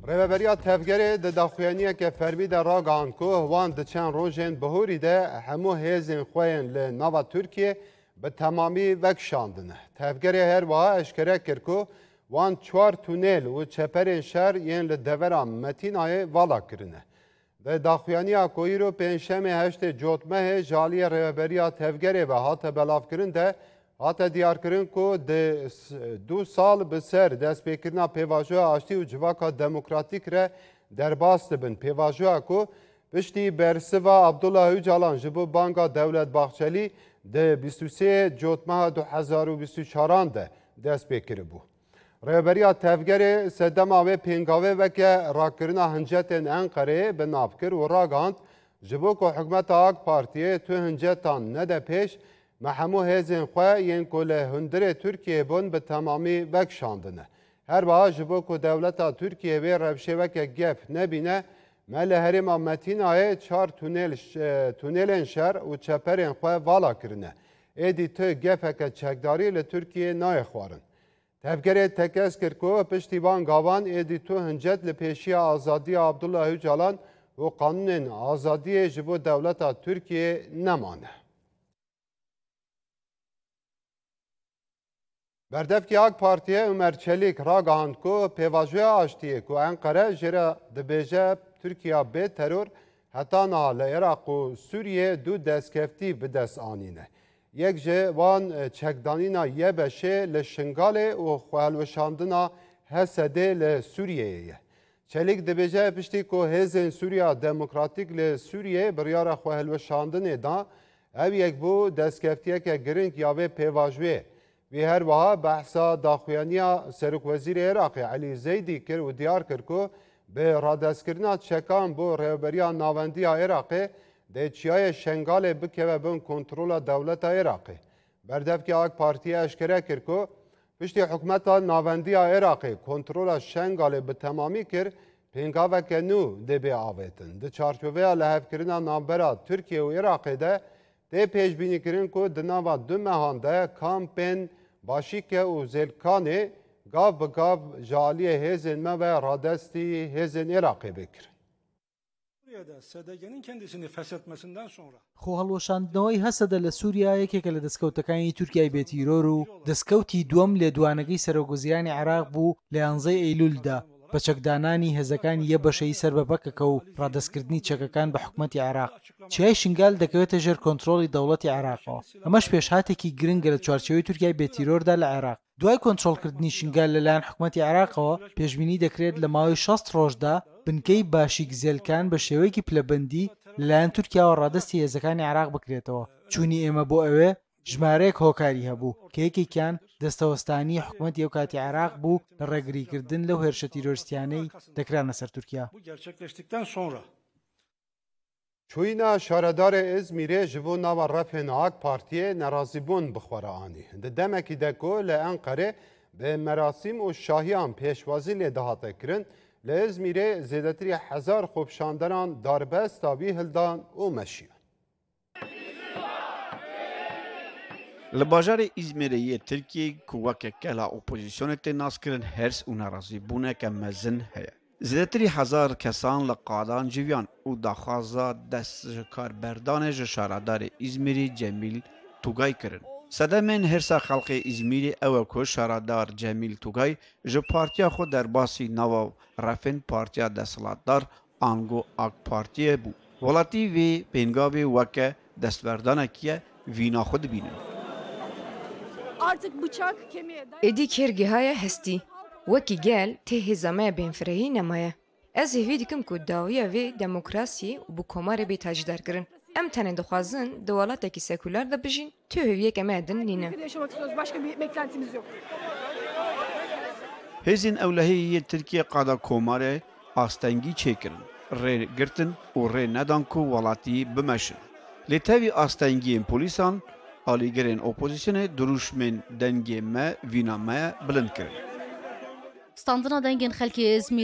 Rêveberiya tevgerê di daxuyaniyeke fermî de ragihan ku wan di çend rojên bihûrî de hemû hêzên xwe yên li nava Tirkiye bi temamî vekişandine. Tevgerê her wiha eşkere kir ku wan 4 tûnêl û çeperên şer yên li devera Metînayê vala kirine. Di daxuyaniya ku îro pênşemê 8 Cotmehê ji aliyê rêveberiya tevgerê ve hate belavkirin de hate diyarkirin ku di 2 sal bi ser destpêkirina pêvajoya aştî û civaka demokratîk re derbas dibin. Pêvajoya ku piştî bersiva Abdullah Öcalan ji bo Banka Devletbaxçelî di 23 Cotmeha 2024 de destpêkiribû. Rêveberiya tevgerê sedema wê pêngavê veke rakirina hincetên Enqereyê bi nav kir û ragihand ji bo ku hikûmeta AK Partiyê tu hincetan nede pêş me hemû hêzên xwe yên ku li hundirê Tirkiyeyê bûn bi temamî vekişandine. Her wiha ji bo ku dewleta Tirkiye vê revşêveke gef nebîne, me li herêma Metînayê 4 tûnelên şer û çeperên xwe vala kirine. Êdî tu gefeke çekdarî li Tirkiyeyê nayê xwarin. Tevgerê tekez kir ku piştî van gavan êdî tu hincet li pêşiya azadiya Abdullah Öcalan û qanûnên azadiyê ji bo dewleta Tirkiyeyê nemane. Berdevkî AK Partiye Ömer Çelik ragihand ku pêvajoya aştiyê ku Enqere jê re dibêje Tirkiya bê teror heta niha li Iraq û Sûriyê du destkeftî bi dest anîne. Yek ji wan çekdanîna Yebeşê li Şingalê û xwehelweşandina Hesedê li Sûriyeyê ye. Çelik dibêje piştî ku hêzên Sûriya Demokratîk li Sûriyê biryara xwehelweşandinê da ev yek bû destkeftiyeke giring ya vê pêvajoyê. Vî her wiha behsa daxuyaniya Serokvezîrê Iraqê Elî Zeydî kir û diyar kir ku bi radestkirina çekan bo rêveberiya navendiya Iraqê dê çiyayê Şengalê bikeve bin kontrola dewleta Iraqê. Berdevkî AK Partiye eşkere kir ku piştî hikûmeta navendiya Iraqê kontrola Şengalê bi temamî kir, pêngaveke nû dê bê avêtin. Di çarçoveya lehevkirina navbera Tirkiye û Iraqê de tê pêşbînîkirin ku di nava du mehan de kampên Başîke û Zêlkanê gav bi gav ji aliyê hêzên me ve radestî hêzên Iraqê bikirin. SDG'nin kendisini feshetmesinden sonra خۆهەڵوەشاندنەوەی هەسەدە لە سووریا یەکێکە لە دەستکەوتەکانی تورکیای بێتیرۆر و دەستکەوتی دووەم لێدوانەکەی سەرۆکوەزیرانی عێراق بوو لە 11 ئەیلولدا بە چەکدانانی هێزەکانی یە بەشەی سەربەبەکەکە و ڕادەستکردنی چەکەکان بە حکومەتی عێراق. چیای شنگال دەکەوێتە ژێر کۆنتڕۆڵی دەوڵەتی عێراقەوە. ئەمەش پێشهاتێکی گرنگە لە چوارچێوەی تورکیای بێتیرۆردا لە عێراق. دوای کۆنتڕۆڵکردنی شنگال لەلایەن حکومەتی عێراقەوە پێشبینی دەکرێت لە ماوەی 60 ڕۆژدا بنکەی باشیک زێلکان بە شێوەیەکی پلەبەندی لەلایەن تورکیاوە ڕادستی هێزەکانی عێراق بکرێتەوە. چوونی ئێمە بۆ ئەوێ ژمارەیەک هۆکاری هەبوو کە یەکێکیان دەستەوەستانی حکومەتی ئەو کاتی عێراق بوو لە ڕێگریکردن لەو هێرشە تیرۆریستیانەی دەکرانە سەر تورکیا. Çûyîna şaredarê İzmîrê ji bo nava refên AK Partiyê nerazîbûn bixwara anî. Di demekî de ku li Enqerê bi merasîm û şahiyan pêşwazî lê dihate kirin, li İzmîrê zêdetirî 1000 xwepşanderan darbesta wî hildan û meşiyan. Li bajarê İzmîrê yê Tirkiyeyê ku wekek gela opozisyonê tê naskirin hers û nerazîbûneke mezin heye. Zêdetirî 1000 kesan li qadan civiyan û daxwaza dest ji karberdanê ji şaredarê İzmîrî Cemîl Tugay kirin. Sedemên Hirsa Xelkê İzmîrê ew e ku şaredar Cemîl Tugay ji partiya xwe derbasî nava refên Partiya Desthilatdar Ango AK Partiyê bû. Welatî vê pêngavê weke destverdanekiye vîna xwe dibînin. Êdî kêrgehaya hestî wekî gel tê hêza me bênfirehî nemaye. Ez hêvî dikim ku dawiya vê demokrasiyê û bi komarê bê tajdar-kirin. Em tenê dixwazin di welatekî sekûler de bijîn, tu hêviyek em ê din nîne. Hêzên Ewlehiyê yê Tirkiye qada komarê astengî çêkirin, rê girtin û rê nedan ku welatî bimeşin. Lê tevî astengiyên polîsan, alîgerên opozisyonê duruşmên dengê me vîna me bilind kirin. Standina dengên xelkê Izmîr